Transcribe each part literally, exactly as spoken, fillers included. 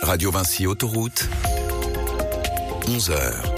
Radio Vinci Autoroute, onze heures.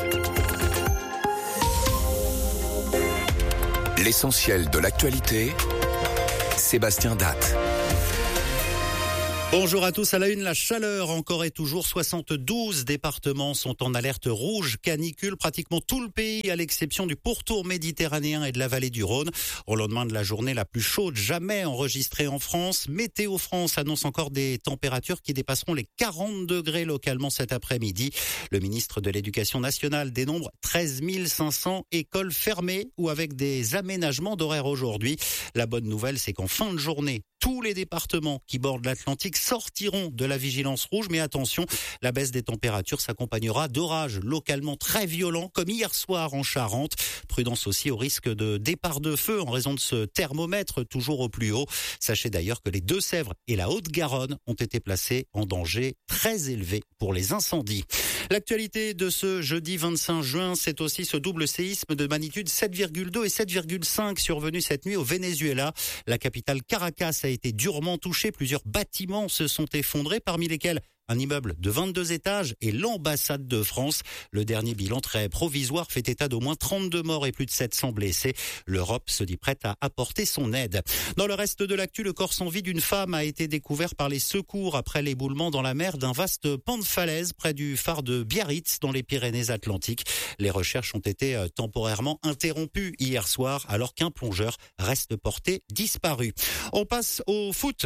L'essentiel de l'actualité, Sébastien Datte. Bonjour à tous, à la une, la chaleur encore et toujours. soixante-douze départements sont en alerte rouge canicule, pratiquement tout le pays à l'exception du pourtour méditerranéen et de la vallée du Rhône. Au lendemain de la journée la plus chaude jamais enregistrée en France, Météo France annonce encore des températures qui dépasseront les quarante degrés localement cet après-midi. Le ministre de l'Éducation nationale dénombre treize mille cinq cents écoles fermées ou avec des aménagements d'horaire aujourd'hui. La bonne nouvelle, c'est qu'en fin de journée, tous les départements qui bordent l'Atlantique sortiront de la vigilance rouge. Mais attention, la baisse des températures s'accompagnera d'orages localement très violents, comme hier soir en Charente. Prudence aussi au risque de départ de feu en raison de ce thermomètre toujours au plus haut. Sachez d'ailleurs que les Deux-Sèvres et la Haute-Garonne ont été placés en danger très élevé pour les incendies. L'actualité de ce jeudi vingt-cinq juin, c'est aussi ce double séisme de magnitude sept virgule deux et sept virgule cinq survenu cette nuit au Venezuela. La capitale Caracas a été durement touchée. Plusieurs bâtiments se sont effondrés, parmi lesquels un immeuble de vingt-deux étages et l'ambassade de France. Le dernier bilan très provisoire fait état d'au moins trente-deux morts et plus de sept cents blessés. L'Europe se dit prête à apporter son aide. Dans le reste de l'actu, le corps sans vie d'une femme a été découvert par les secours après l'éboulement dans la mer d'un vaste pan de falaise près du phare de Biarritz dans les Pyrénées-Atlantiques. Les recherches ont été temporairement interrompues hier soir alors qu'un plongeur reste porté disparu. On passe au foot.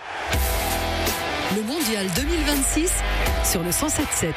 Le mondial deux mille vingt-six sur le cent sept sept.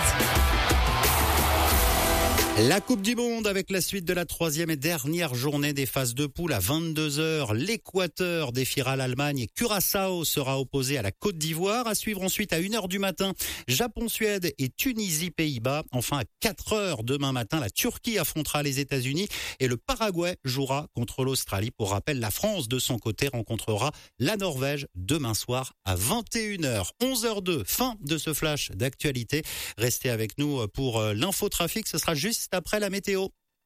La Coupe du Monde avec la suite de la troisième et dernière journée des phases de poule à vingt-deux heures. L'Équateur défiera l'Allemagne et Curaçao sera opposé à la Côte d'Ivoire. À suivre ensuite à une heure du matin, Japon-Suède et Tunisie-Pays-Bas. Enfin à quatre heures demain matin, la Turquie affrontera les États-Unis et le Paraguay jouera contre l'Australie. Pour rappel, la France de son côté rencontrera la Norvège demain soir à vingt et une heures. onze heures deux, fin de ce flash d'actualité. Restez avec nous pour l'infotrafic, ce sera juste après la météo.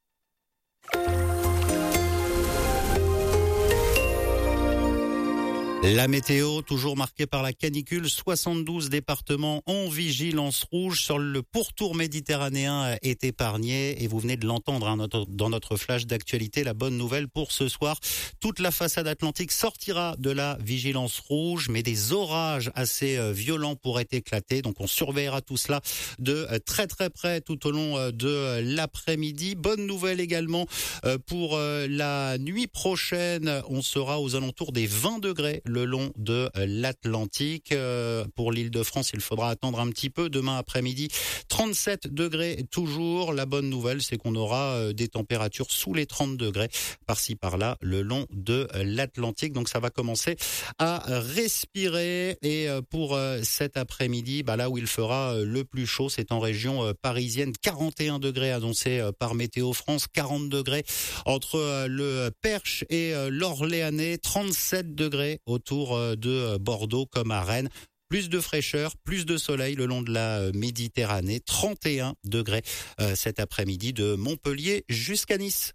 La météo, toujours marquée par la canicule, soixante-douze départements en vigilance rouge. Sur le pourtour méditerranéen est épargné et vous venez de l'entendre hein, notre, dans notre flash d'actualité. La bonne nouvelle pour ce soir, toute la façade atlantique sortira de la vigilance rouge, mais des orages assez euh, violents pourraient éclater. Donc on surveillera tout cela de euh, très très près tout au long euh, de euh, l'après-midi. Bonne nouvelle également euh, pour euh, la nuit prochaine, on sera aux alentours des vingt degrés le long de l'Atlantique. Euh, pour l'Île-de-France, il faudra attendre un petit peu. Demain après-midi, trente-sept degrés toujours. La bonne nouvelle, c'est qu'on aura euh, des températures sous les trente degrés par-ci par-là le long de l'Atlantique. Donc ça va commencer à respirer. Et euh, pour euh, cet après-midi, bah, là où il fera euh, le plus chaud, c'est en région euh, parisienne. quarante et un degrés annoncés euh, par Météo France. quarante degrés entre euh, le Perche et euh, l'Orléanais. trente-sept degrés autour de Bordeaux comme à Rennes. Plus de fraîcheur, plus de soleil le long de la Méditerranée. trente et un degrés euh, cet après-midi de Montpellier jusqu'à Nice.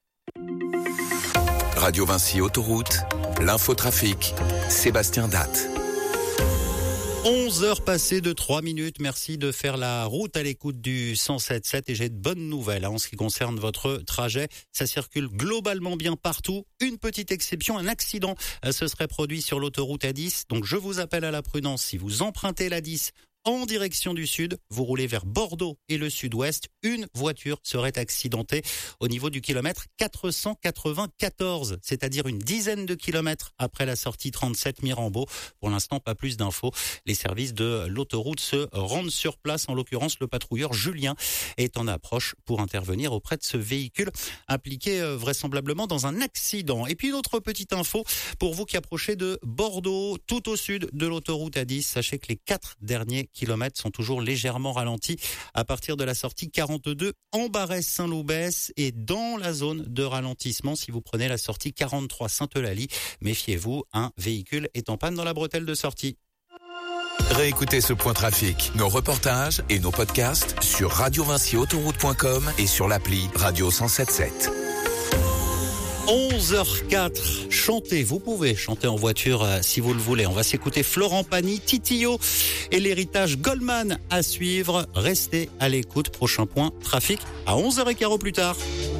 Radio Vinci Autoroute, l'infotrafic, Sébastien Datte. onze heures passées de trois minutes. Merci de faire la route à l'écoute du cent sept sept et j'ai de bonnes nouvelles hein, en ce qui concerne votre trajet. Ça circule globalement bien partout. Une petite exception, un accident euh, se serait produit sur l'autoroute A dix. Donc je vous appelle à la prudence. Si vous empruntez l'A dix en direction du sud, vous roulez vers Bordeaux et le sud-ouest, une voiture serait accidentée au niveau du kilomètre quatre cent quatre-vingt-quatorze, c'est-à-dire une dizaine de kilomètres après la sortie trente-sept Mirambeau. Pour l'instant, pas plus d'infos. Les services de l'autoroute se rendent sur place. En l'occurrence, le patrouilleur Julien est en approche pour intervenir auprès de ce véhicule impliqué euh, vraisemblablement dans un accident. Et puis une autre petite info pour vous qui approchez de Bordeaux, tout au sud de l'autoroute A dix. Sachez que les quatre derniers kilomètres sont toujours légèrement ralentis à partir de la sortie quarante-deux en Barès-Saint-Loubès et dans la zone de ralentissement si vous prenez la sortie quarante-trois Sainte-Eulalie. Méfiez-vous, un véhicule est en panne dans la bretelle de sortie. Réécoutez ce point trafic, nos reportages et nos podcasts sur radio vinci autoroute point com et sur l'appli Radio cent soixante-dix-sept. onze heures quatre, chantez, vous pouvez chanter en voiture euh, si vous le voulez. On va s'écouter Florent Pagny, Titio et l'héritage Goldman à suivre. Restez à l'écoute, prochain point, trafic à onze heures quinze plus tard.